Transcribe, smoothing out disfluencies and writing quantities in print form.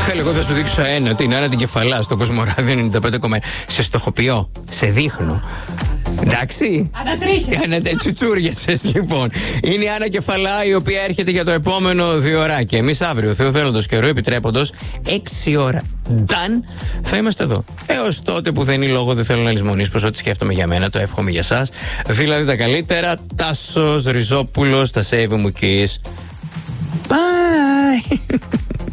Μιχάλη, εγώ θα σου δείξω ένα. Την Άννα την Κεφαλά στο Κοσμοράδιο 95,1. Σε στοχοποιώ, σε δείχνω. Εντάξει. Ανατρίχε. Τσουτσούριασες λοιπόν. Είναι η Άννα Κεφαλά, η οποία έρχεται για το επόμενο 2 ωράκι. Εμείς αύριο, Θεού θέλοντος καιρό επιτρέποντος, 6 ώρα. Done. Θα είμαστε εδώ. Έως τότε που δεν είναι λόγο, δεν θέλω να λησμονήσω πως ό,τι σκέφτομαι για μένα, το εύχομαι για σας. Δηλαδή τα καλύτερα. Τάσος Ριζόπουλος, τα save μου kiss. Bye.